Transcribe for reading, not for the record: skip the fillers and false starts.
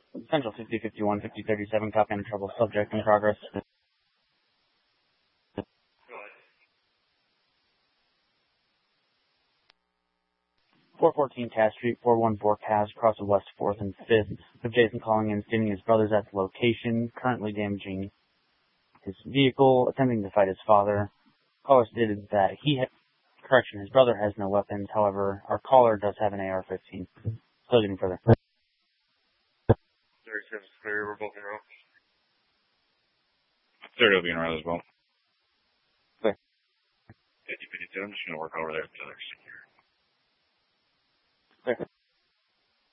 Central 5051, 5037, copy on trouble, subject in progress. 414 Cass Street, 414 Cass, across of West 4th and 5th, with Jason calling in, stating his brother's at the location, currently damaging his vehicle, attempting to fight his father. Caller stated that his brother has no weapons, however, our caller does have an AR-15. Still getting further. 37's clear, we're both in row. 30 will be in row as well. Clear. 50-52, I'm just going to work over there until they're secure. Clear.